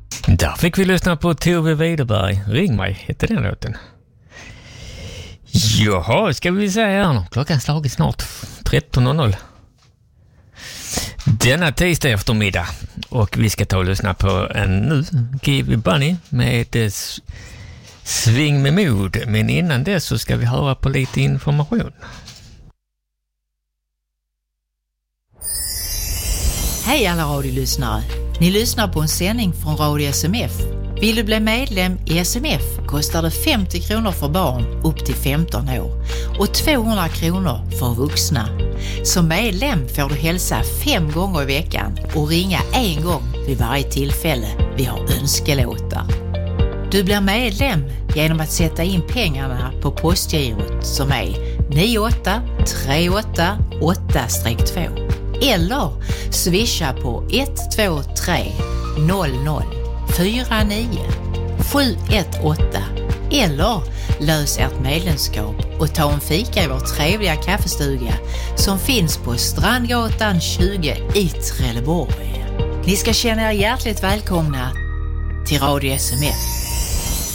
Där fick vi lyssna på Tove Widerberg. Ring mig, heter den låten. Jaha, ska vi säga här nu. Klockan slagit snart 13.00. Denna tisdag eftermiddag. Och vi ska ta och lyssna på en nu Give Bunny med Sving med mod. Men innan det så ska vi höra på lite information. Hej alla radiolyssnare. Ni lyssnar på en sändning från Radio SMF. Vill du bli medlem i SMF kostar det 50 kronor för barn upp till 15 år och 200 kronor för vuxna. Som medlem får du hälsa 5 gånger i veckan och ringa 1 gång vid varje tillfälle vi har önskelåtar. Du blir medlem genom att sätta in pengarna på postgirot som är 98388-2 eller swisha på 123 00 49 718 eller lös ert medlemskap och ta en fika i vår trevliga kaffestuga som finns på Strandgatan 20 i Trelleborg. Ni ska känna er hjärtligt välkomna till Radio SMF.